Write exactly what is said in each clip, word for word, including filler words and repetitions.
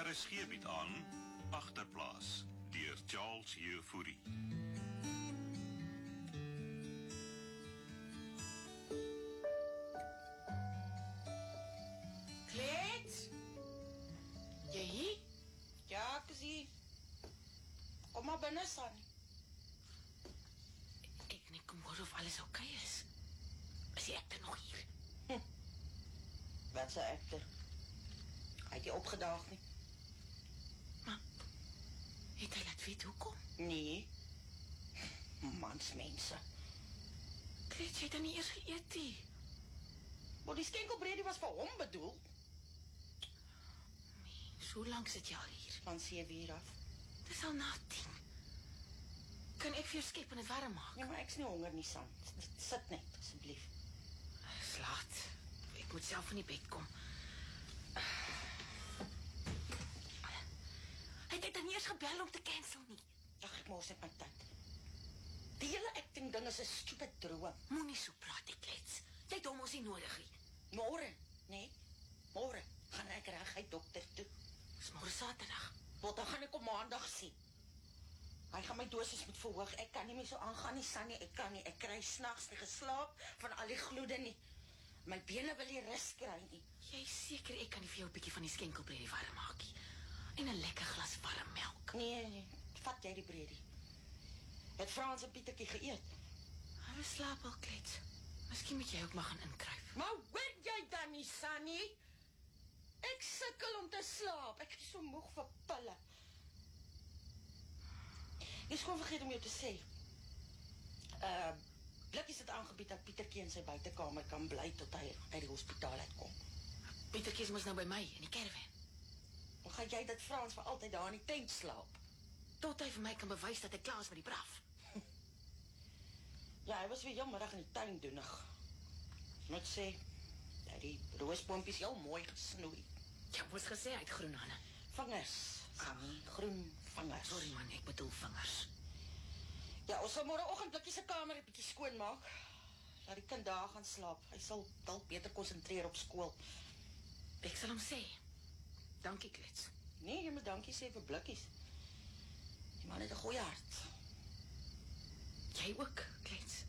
R S G bied aan Agterplaas deur Charles Jefouri. Kleed? Jy hier? Ja, ek is hier. Kom maar binne, Sannie. Ek net kom hoor of alles oké is. Is die ekter nog hier? Hm. Wat is die ekter? Hy het jy opgedaag nie? Maar, het hy laat weet hoekom? Nee. Mansmense. Kleed, jy het dan nie eers geëet nie. Maar die skenkelbredie was vir hom bedoel. So lang sit jy al hier? Van sewe uur af. Dis al na tien. Kan ek vir jou skep en het warm maak? Ja, maar ek is nie honger nie, San. Sit net, asseblief. Slaat. Ek moet self in die bed kom. Het ek dan nie eers gebel om te cancel nie? Ag, ek moes net my tyd. Die hele acting ding is 'n stupid droom. Moenie so praat, ek klets. Jy het hom ons nie nodig nie. Môre, nee. Môre gaan ek reguit dokter toe. Dis môre Saterdag. Want dan gaan ek op Maandag sien. Hy gaan my dosis moet verhoog. Ek kan nie meer so aangaan nie, Sannie. Ek kan nie. Ek kry snags nie geslaap van al die gloede nie. My bene wil nie rus kry nie. Jy seker ek kan nie vir jou 'n bietjie van die skenkelbredie warm maak nie. En 'n lekker glas warm melk. Nee, nee. Vat jy die bredie. Het Frans en Pietertjie geëet? Hulle slaap al, klets. Miskien moet jy ook maar gaan inkruip. Maar weet jy dan nie, Sannie? Ek sukkel om te slaap. Ek is so moeg vir pille. Ek is gewoon vergeet om jou te sê. Uh, Blikkies het aangebied dat Pietertjie in sy buitekamer kan bly tot hy uit die hospitaal uitkom. Pietertjie is nou by my in die caravan. Hoe gaan jy dat Frans vir altyd daar in die tent slaap? Tot hy vir my kan bewys dat ek klaar is met die braaf. Ja, hy was weer heel middag in die tuin doenig. Ek moet sê, dat die roosboompjes heel mooi gesnoei. Jy moes gesê hy het groen hande. Vingers, Sannie, ah, groen vingers. Sorry man, ek bedoel vingers. Ja, ons sal môreoggend Blikkie se kamer 'n bietjie skoon maak. Laat die kind daar gaan slaap. Hy sal dalk beter konsentreer op skool. Ek sal hom sê. Dankie, klets. Nee, jy moet dankie sê vir Blikkies. Die man het 'n goeie hart. Jy ook, klets.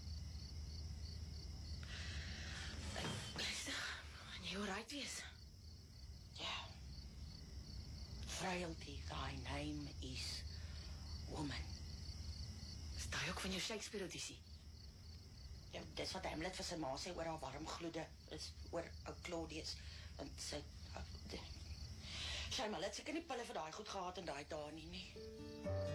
Luister, gaan jy alright wees? Ja. Frailty, thy name is woman. Is daai ook van jou Shakespeare-audisie? Ja, dis wat Hamlet vir sy ma sê oor haar warm gloede, is oor ou Claudius, want sy, uh, sy maar, let seker nie pille vir daai goed gehad in daai dae nie, nie.